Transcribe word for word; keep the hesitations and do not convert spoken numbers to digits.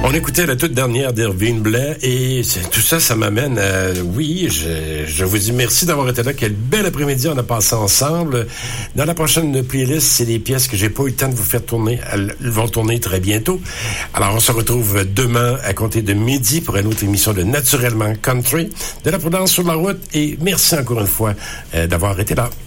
On écoutait la toute dernière d'Irving Blais et tout ça, ça m'amène à... Oui, je, je vous dis merci d'avoir été là. Quel bel après-midi on a passé ensemble. Dans la prochaine playlist, c'est des pièces que j'ai pas eu le temps de vous faire tourner. Elles vont tourner très bientôt. Alors, on se retrouve demain à compter de midi pour une autre émission de Naturellement Country, de la prudence sur la route. Et merci encore une fois euh, d'avoir été là.